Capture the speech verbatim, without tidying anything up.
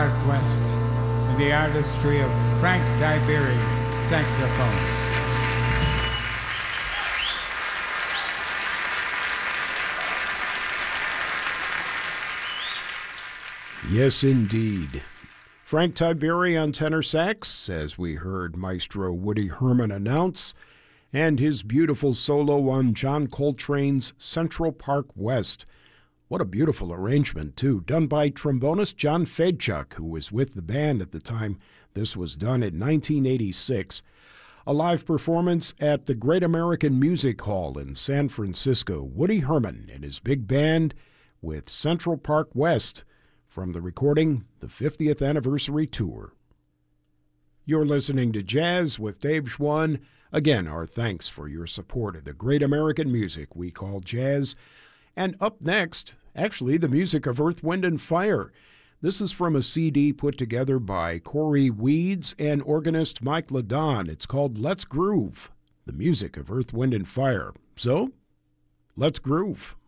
West and the artistry of Frank Tiberi, saxophone. Yes, indeed. Frank Tiberi on tenor sax, as we heard Maestro Woody Herman announce, and his beautiful solo on John Coltrane's Central Park West. What a beautiful arrangement, too, done by trombonist John Fedchuk, who was with the band at the time this was done in nineteen eighty-six. A live performance at the Great American Music Hall in San Francisco. Woody Herman and his big band with Central Park West from the recording, the fiftieth Anniversary Tour. You're listening to Jazz with Dave Schwann. Again, our thanks for your support of the great American music we call jazz. And up next, actually, the music of Earth, Wind, and Fire. This is from a C D put together by Corey Weeds and organist Mike Ladon. It's called Let's Groove, the music of Earth, Wind, and Fire. So, let's groove.